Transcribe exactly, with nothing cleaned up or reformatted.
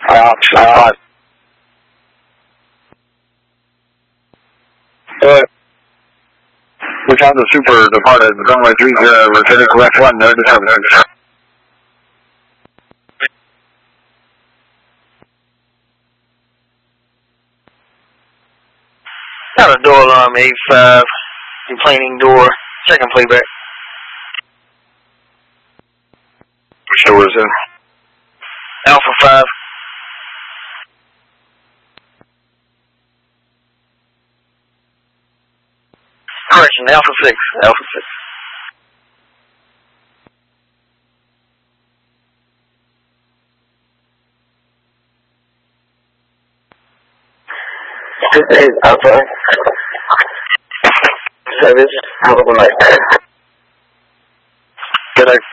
Uh, uh, uh, we found the super departed. Runway three zero, returning correct one, no disturbance. Got a door alarm, eight five, complaining door, second playback. Which door is in? Alpha five. Correction, Alpha six, Alpha six. This is Alpha. Service, have a good night. Good night.